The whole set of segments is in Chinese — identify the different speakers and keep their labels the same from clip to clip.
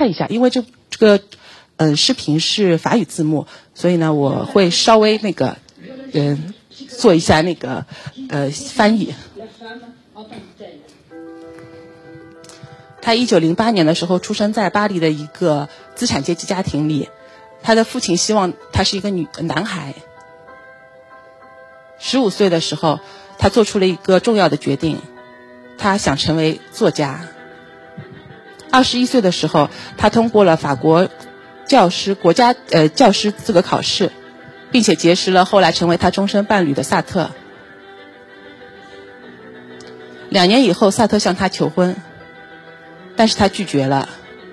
Speaker 1: 看一下，因为这个视频是法语字幕，所以呢我会稍微那个做一下那个翻译。他1908年的时候出生在巴黎的一个资产阶级家庭里，他的父亲希望他是一个男孩。15岁的时候，他做出了一个重要的决定，他想成为作家。21岁的时候，他通过了法国国家教师资格考试，并且结识了后来成为他终身伴侣的萨特。2年以后，萨特向他求婚，但是他拒绝了，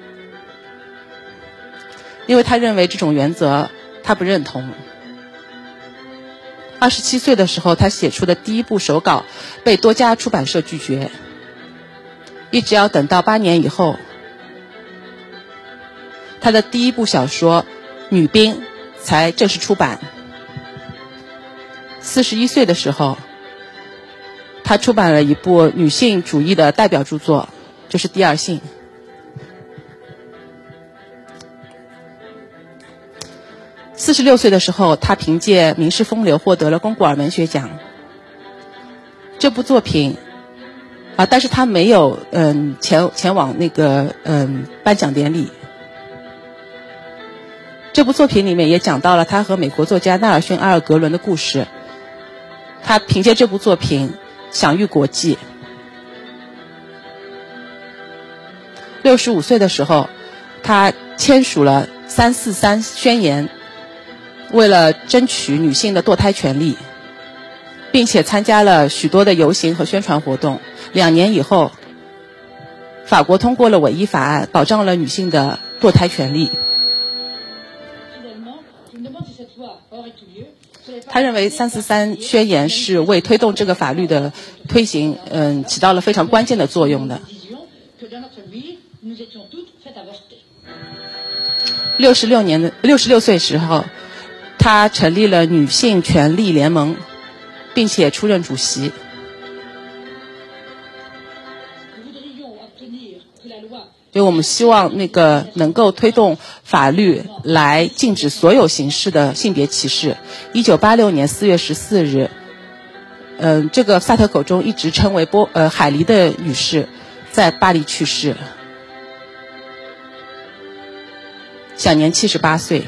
Speaker 1: 因为他认为这种原则他不认同。27岁的时候，他写出的第一部手稿被多家出版社拒绝，一直要等到8年以后，他的第一部小说《女兵》才正式出版。41岁的时候，他出版了一部女性主义的代表著作，就是《第二性》。46岁的时候，他凭借《名士风流》获得了龚古尔文学奖。这部作品但是他没有前往那个颁奖典礼。这部作品里面也讲到了他和美国作家纳尔逊·阿尔格伦的故事。他凭借这部作品享誉国际。65岁的时候，他签署了343宣言，为了争取女性的堕胎权利，并且参加了许多的游行和宣传活动。2年以后，法国通过了唯一法案，保障了女性的堕胎权利。他认为343宣言是为推动这个法律的推行起到了非常关键的作用的。66岁时候，他成立了女性权利联盟，并且出任主席。就我们希望能够推动法律来禁止所有形式的性别歧视。1986年4月14日，这个萨特口中一直称为海狸的女士在巴黎去世，享年78岁。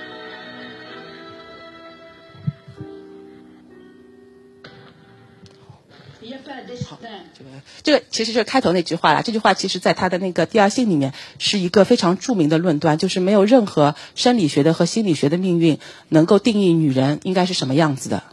Speaker 1: 这个其实是开头那句话啦，这句话其实在他的那个《第二性》里面是一个非常著名的论断，就是没有任何生理学的和心理学的命运能够定义女人应该是什么样子的。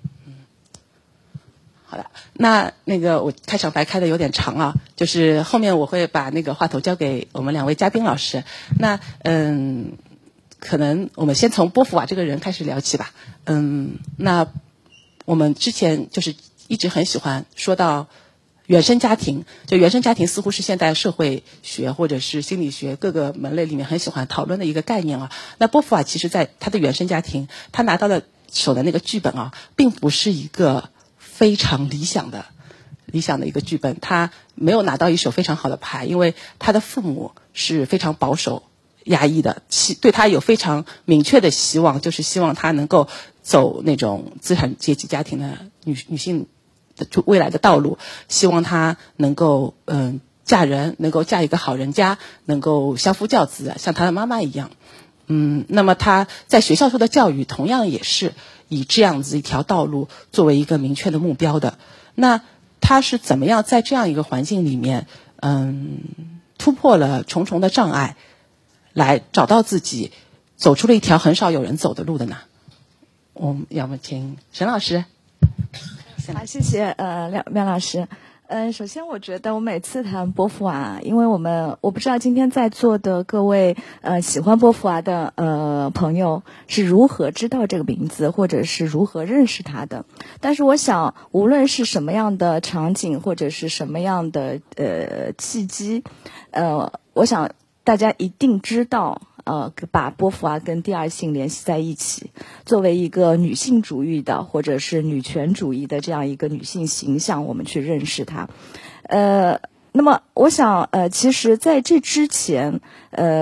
Speaker 1: 好的，那个我开场白开的有点长啊，就是后面我会把那个话头交给我们2位嘉宾老师。那可能我们先从波伏娃这个人开始聊起吧。那我们之前就是一直很喜欢说到原生家庭，就原生家庭似乎是现代社会学或者是心理学各个门类里面很喜欢讨论的一个概念啊。那波伏娃其实在他的原生家庭，他拿到的手的那个剧本啊，并不是一个非常理想的一个剧本，他没有拿到一手非常好的牌，因为他的父母是非常保守压抑的，对他有非常明确的希望，就是希望他能够走那种资产阶级家庭的女性的未来的道路，希望她能够嫁人，能够嫁一个好人家，能够相夫教子，像她的妈妈一样。那么她在学校受的教育同样也是以这样子一条道路作为一个明确的目标的。那她是怎么样在这样一个环境里面突破了重重的障碍，来找到自己，走出了一条很少有人走的路的呢？我们要么请沈老师。
Speaker 2: 好，谢谢廖老师。首先我觉得我每次谈波伏娃，因为我不知道今天在座的各位喜欢波伏娃的朋友是如何知道这个名字，或者是如何认识他的。但是我想，无论是什么样的场景，或者是什么样的契机，我想大家一定知道。把波伏娃跟第二性联系在一起，作为一个女性主义的或者是女权主义的这样一个女性形象，我们去认识她。那么我想其实在这之前